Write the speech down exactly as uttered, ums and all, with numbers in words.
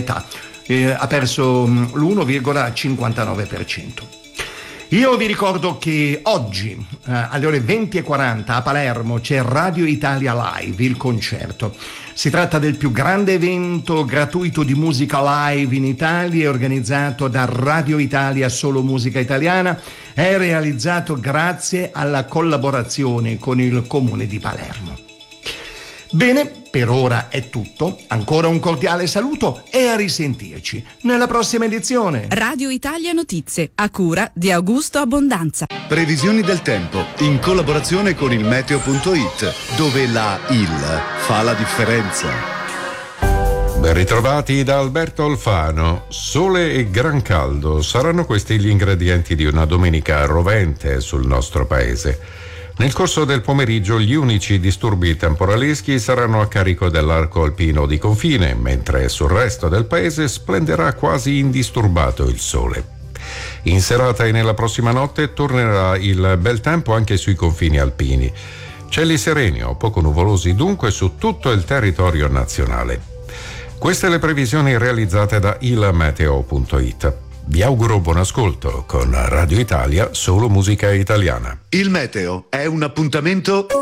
eh, ha perso l'uno virgola cinquantanove per cento. Io vi ricordo che oggi eh, alle ore venti e quaranta a Palermo c'è Radio Italia Live, il concerto. Si tratta del più grande evento gratuito di musica live in Italia, organizzato da Radio Italia Solo Musica Italiana, è realizzato grazie alla collaborazione con il Comune di Palermo. Bene, per ora è tutto. Ancora un cordiale saluto e a risentirci nella prossima edizione. Radio Italia Notizie, a cura di Augusto Abbondanza. Previsioni del tempo in collaborazione con il meteo punto it, dove la I L fa la differenza. Ben ritrovati da Alberto Alfano. Sole e gran caldo saranno questi gli ingredienti di una domenica rovente sul nostro paese. Nel corso del pomeriggio gli unici disturbi temporaleschi saranno a carico dell'arco alpino di confine, mentre sul resto del paese splenderà quasi indisturbato il sole. In serata e nella prossima notte tornerà il bel tempo anche sui confini alpini. Cieli sereni o poco nuvolosi dunque su tutto il territorio nazionale. Queste le previsioni realizzate da il meteo punto it. Vi auguro buon ascolto con Radio Italia Solo Musica Italiana. Il meteo è un appuntamento